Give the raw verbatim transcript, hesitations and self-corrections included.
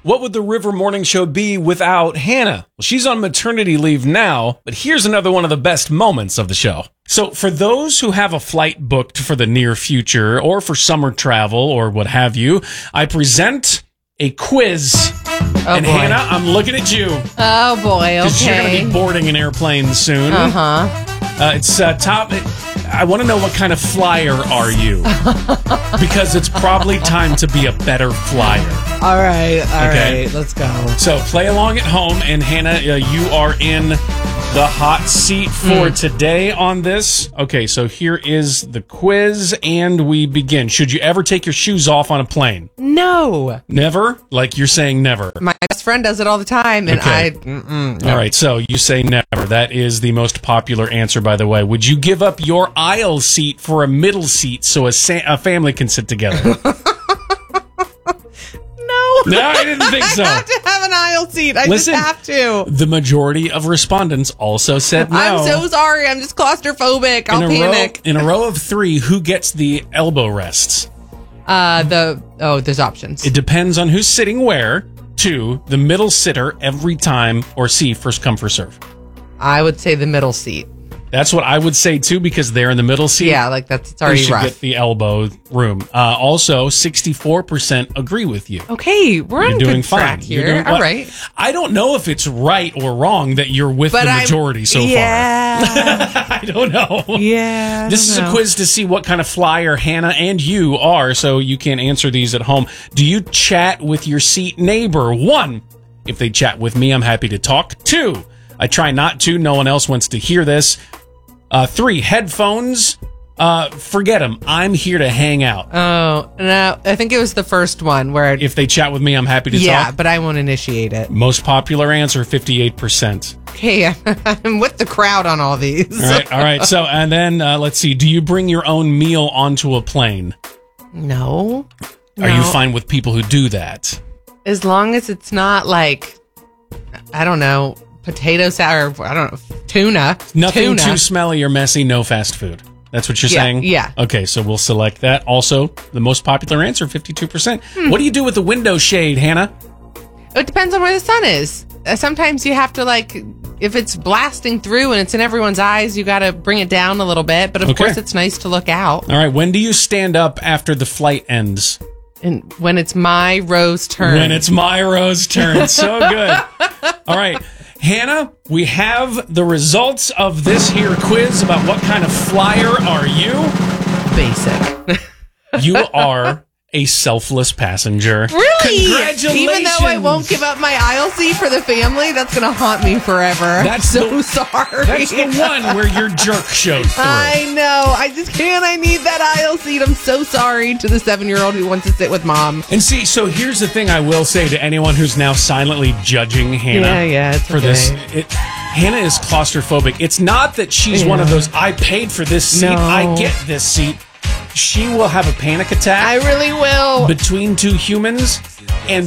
What would the River Morning Show be without Hannah? Well, she's on maternity leave now, but here's another one of the best moments of the show. So for those who have a flight booked for the near future or for summer travel or what have you, I present a quiz. Oh, and boy. Hannah, I'm looking at you. Oh, boy, Because you're going to okay. be boarding an airplane soon. Uh-huh. Uh, it's uh, top. I want to know what kind of flyer are you? Because it's probably time to be a better flyer. All right, all Okay. right, let's go. So play along at home, and Hannah, uh, you are in the hot seat for Mm. today on this. Okay, so here is the quiz, and we begin. Should you ever take your shoes off on a plane? No. Never? Like you're saying never. My best friend does it all the time, and Okay. I... Mm-mm, no. All right, so you say never. That is the most popular answer, by the way. Would you give up your aisle seat for a middle seat so a, sa- a family can sit together? No. No, I didn't think so. I have to have an aisle seat. I Listen, just have to. The majority of respondents also said no. I'm so sorry. I'm just claustrophobic. I'll in a panic. Row, in a row of three, who gets the elbow rests? Uh, the... Oh, there's options. It depends on who's sitting where. Two, the middle sitter every time, or C, first come, first serve. I would say the middle seat. That's what I would say, too, because they're in the middle seat. Yeah, like that's it's They already should rough. get the elbow room. Uh, also, sixty-four percent agree with you. Okay, we're You're on doing good track fine. You're here. doing- All well, right. I don't know if it's right or wrong that you're with But the I'm- majority so yeah. far. I don't know. Yeah. I This don't is a know. quiz to see what kind of flyer Hannah and you are, so you can answer these at home. Do you chat with your seat neighbor? One, if they chat with me, I'm happy to talk. Two, I try not to. No one else wants to hear this. Uh, three, headphones. Uh, forget them. I'm here to hang out. Oh, no. I think it was the first one where... If they chat with me, I'm happy to yeah, talk. but I won't initiate it. Most popular answer, fifty-eight percent. Okay, I'm with the crowd on all these. All right, all right. So, and then uh, let's see. Do you bring your own meal onto a plane? No. Are you No. fine with people who do that? As long as it's not like, I don't know, potato salad, or I don't know, tuna. Nothing tuna. too smelly or messy, no fast food. That's what you're Yeah, saying? yeah. Okay, so we'll select that. Also, the most popular answer, fifty-two percent. Hmm. What do you do with the window shade, Hannah? It depends on where the sun is. Uh, Sometimes you have to, like, if it's blasting through and it's in everyone's eyes, you got to bring it down a little bit. But of Okay. course, it's nice to look out. All right, when do you stand up after the flight ends? And when it's my rose turn. When it's my rose turn. So good. All right. Hannah, we have the results of this here quiz about what kind of flyer are you? basic. You are a selfless passenger. Really? Congratulations. Even though I won't give up my aisle seat for the family, that's going to haunt me forever. That's so the- sorry. That's the one where your jerk showed through. I know. I just can't. I need that aisle seat. I'm so sorry to the seven-year-old who wants to sit with mom. And see, so here's the thing I will say to anyone who's now silently judging Hannah Yeah, yeah, it's for okay. this. It, Hannah is claustrophobic. It's not that she's Yeah. one of those, I paid for this seat, No. I get this seat. She will have a panic attack I really will. between two humans, and